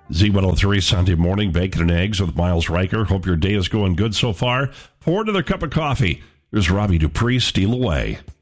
Z103 Sunday morning, bacon and eggs with Miles Riker. Hope your day is going good so far. Pour another cup of coffee. Here's Robbie Dupree, Steal Away.